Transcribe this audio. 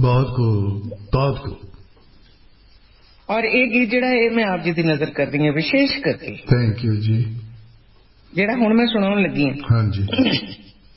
बहुत खूब। और ये गीत जिहड़ा है मैं आप जी की नजर कर रही हूँ विशेष करके। थैंक यू जी। जिहड़ा हुण मैं सुनाउण लगी हाँ जी